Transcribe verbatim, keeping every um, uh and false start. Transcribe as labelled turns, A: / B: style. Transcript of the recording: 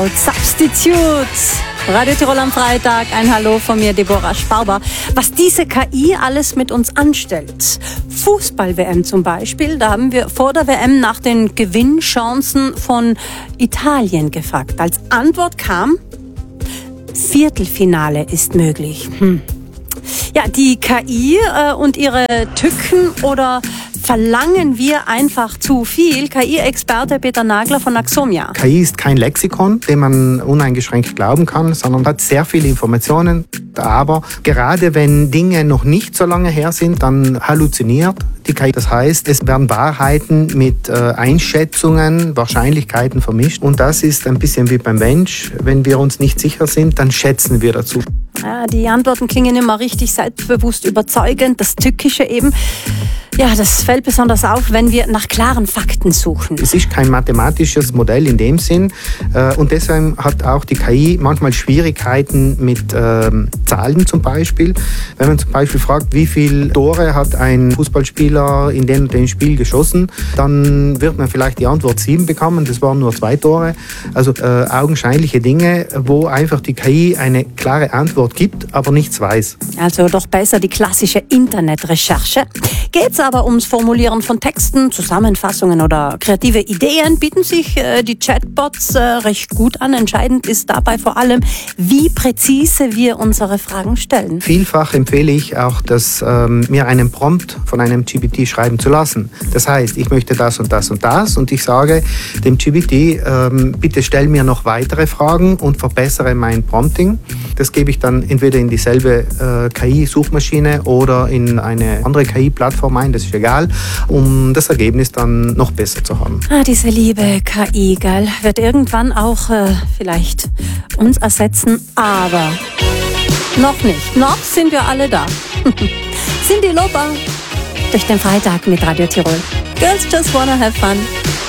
A: Substitutes. Radio Tirol am Freitag. Ein Hallo von mir, Deborah Sparber. Was diese K I alles mit uns anstellt. Fußball-W M zum Beispiel. Da haben wir vor der W M nach den Gewinnchancen von Italien gefragt. Als Antwort kam, Viertelfinale ist möglich. Hm. Ja, die K I äh, und ihre Tücken, oder verlangen wir einfach zu viel? K I-Experte Peter Nagler von Axomia.
B: K I ist kein Lexikon, dem man uneingeschränkt glauben kann, sondern hat sehr viele Informationen. Aber gerade wenn Dinge noch nicht so lange her sind, dann halluziniert die K I. Das heißt, es werden Wahrheiten mit äh, Einschätzungen, Wahrscheinlichkeiten vermischt. Und das ist ein bisschen wie beim Mensch. Wenn wir uns nicht sicher sind, dann schätzen wir dazu.
A: Ja, die Antworten klingen immer richtig selbstbewusst, überzeugend. Das Tückische eben. Ja, das fällt besonders auf, wenn wir nach klaren Fakten suchen.
B: Es ist kein mathematisches Modell in dem Sinn. Und deshalb hat auch die K I manchmal Schwierigkeiten mit ähm, Zahlen zum Beispiel. Wenn man zum Beispiel fragt, wie viele Tore hat ein Fußballspieler in dem und dem Spiel geschossen, dann wird man vielleicht die Antwort sieben bekommen. Das waren nur zwei Tore. Also äh, augenscheinliche Dinge, wo einfach die K I eine klare Antwort gibt, aber nichts weiß.
A: Also doch besser die klassische Internetrecherche. Geht's aber ums Formulieren von Texten, Zusammenfassungen oder kreative Ideen, bieten sich äh, die Chatbots äh, recht gut an. Entscheidend ist dabei vor allem, wie präzise wir unsere Fragen stellen.
B: Vielfach empfehle ich auch, dass ähm, mir einen Prompt von einem G P T schreiben zu lassen. Das heißt, ich möchte das und das und das und ich sage dem G P T, ähm, bitte stell mir noch weitere Fragen und verbessere mein Prompting. Das gebe ich dann entweder in dieselbe äh, K I-Suchmaschine oder in eine andere K I-Plattform ein, das ist egal, um das Ergebnis dann noch besser zu haben.
A: Ah, diese liebe K I, gell, wird irgendwann auch äh, vielleicht uns ersetzen, aber noch nicht. Noch sind wir alle da. Cindy Lauper durch den Freitag mit Radio Tirol. Girls just wanna have fun.